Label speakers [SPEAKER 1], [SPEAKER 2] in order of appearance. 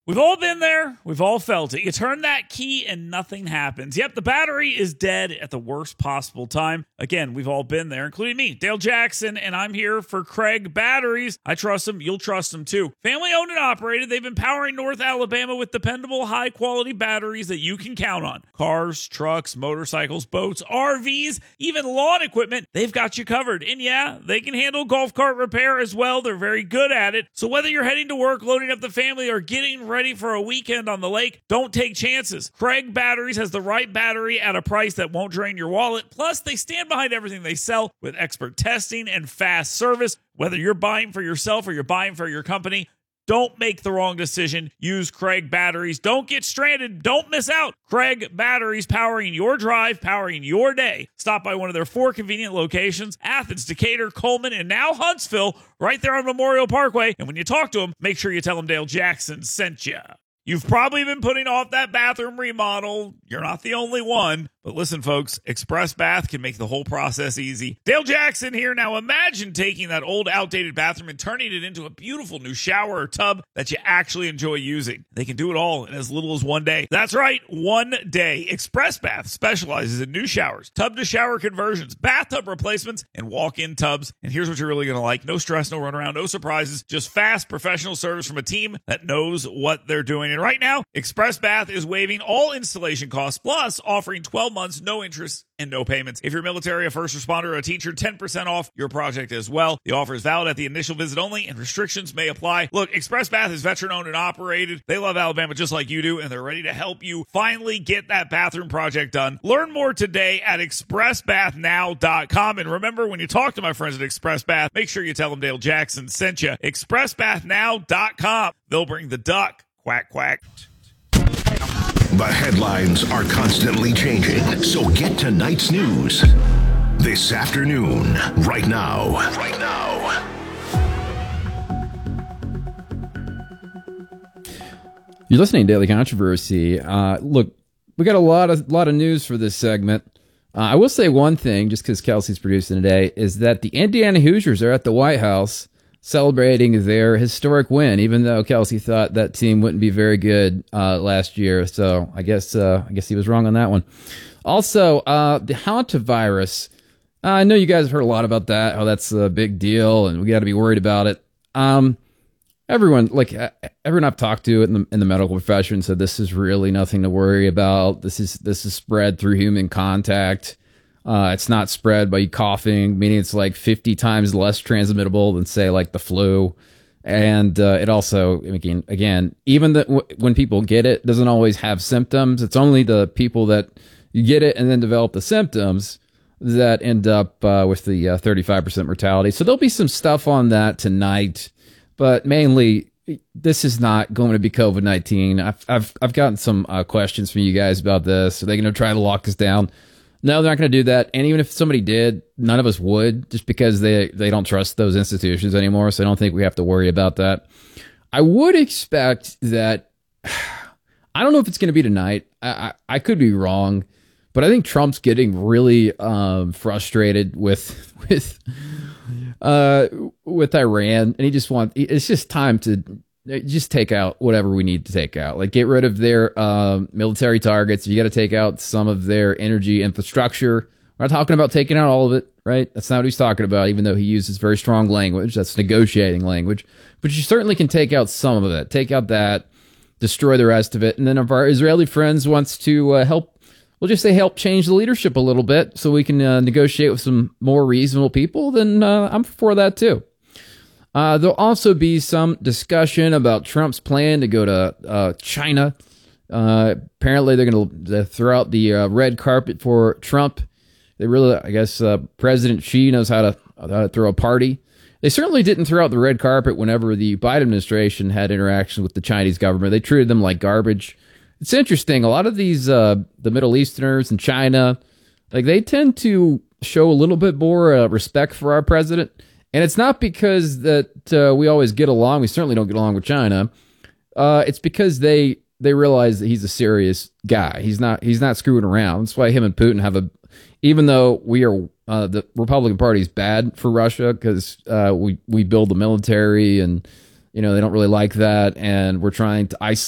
[SPEAKER 1] We've all been there. We've all felt it. You turn that key and nothing happens. Yep, the battery is dead at the worst possible time. Again, we've all been there, including me, Dale Jackson, and I'm here for Craig Batteries. I trust them. You'll trust them too. Family owned and operated. They've been powering North Alabama with dependable, high-quality batteries that you can count on. Cars, trucks, motorcycles, boats, RVs, even lawn equipment. They've got you covered. And yeah, they can handle golf cart repair as well. They're very good at it. So whether you're heading to work, loading up the family, or getting ready for a weekend on the lake, don't take chances. Craig Batteries has the right battery at a price that won't drain your wallet. Plus, they stand behind everything they sell with expert testing and fast service. Whether you're buying for yourself or you're buying for your company, don't make the wrong decision. Use Craig Batteries. Don't get stranded. Don't miss out. Craig Batteries, powering your drive, powering your day. Stop by one of their 4 convenient locations: Athens, Decatur, Coleman, and now Huntsville, right there on Memorial Parkway. And when you talk to them, make sure you tell them Dale Jackson sent you. You've probably been putting off that bathroom remodel. You're not the only one. But listen, folks, Express Bath can make the whole process easy. Dale Jackson here. Now imagine taking that old, outdated bathroom and turning it into a beautiful new shower or tub that you actually enjoy using. They can do it all in as little as one day. That's right, one day. Express Bath specializes in new showers, tub-to-shower conversions, bathtub replacements, and walk-in tubs. And here's what you're really going to like. No stress, no runaround, no surprises, just fast professional service from a team that knows what they're doing. And right now, Express Bath is waiving all installation costs, plus offering 12 months, no interest, and no payments. If you're military, a first responder, or a teacher, 10% off your project as well. The offer is valid at the initial visit only, and restrictions may apply. Look, Express Bath is veteran-owned and operated. They love Alabama just like you do, and they're ready to help you finally get that bathroom project done. Learn more today at expressbathnow.com. And remember, when you talk to my friends at Express Bath, make sure you tell them Dale Jackson sent you. expressbathnow.com. They'll bring the duck. Quack, quack.
[SPEAKER 2] The headlines are constantly changing, so get tonight's news this afternoon, right now.
[SPEAKER 3] You're listening to Daily Controversy. Look, we got a lot of news for this segment. I will say one thing, just because Kelsey's producing today, is that the Indiana Hoosiers are at the White House celebrating their historic win, even though Kelsey thought that team wouldn't be very good last year. So I guess he was wrong on that one. Also, the hantavirus. I know you guys have heard a lot about that, how that's a big deal, and we got to be worried about it. Everyone I've talked to in the medical profession said this is really nothing to worry about. This is spread through human contact. It's not spread by you coughing, meaning it's like 50 times less transmittable than, say, like the flu. And it also, again, even when people get it, doesn't always have symptoms. It's only the people that you get it and then develop the symptoms that end up with the 35% mortality. So there'll be some stuff on that tonight, but mainly this is not going to be COVID-19. I've gotten some questions from you guys about this. Are they going to try to lock us down? No, they're not going to do that. And even if somebody did, none of us would, just because they don't trust those institutions anymore. So I don't think we have to worry about that. I would expect that, I don't know if it's going to be tonight. I could be wrong, but I think Trump's getting really frustrated with Iran, and it's just time to just take out whatever we need to take out. Like, get rid of their military targets. You got to take out some of their energy infrastructure. We're not talking about taking out all of it, right? That's not what he's talking about, even though he uses very strong language. That's negotiating language. But you certainly can take out some of it. Take out that, destroy the rest of it. And then if our Israeli friends wants to help, we'll just say help change the leadership a little bit so we can negotiate with some more reasonable people, then I'm for that too. There'll also be some discussion about Trump's plan to go to China. Apparently, they're going to throw out the red carpet for Trump. They really, I guess, President Xi knows how to throw a party. They certainly didn't throw out the red carpet whenever the Biden administration had interaction with the Chinese government. They treated them like garbage. It's interesting. A lot of these, the Middle Easterners and China, like, they tend to show a little bit more respect for our president. And it's not because that we always get along. We certainly don't get along with China. It's because they realize that he's a serious guy. He's not screwing around. That's why him and Putin have even though we are, the Republican Party is bad for Russia because we build the military and, they don't really like that. And we're trying to isolate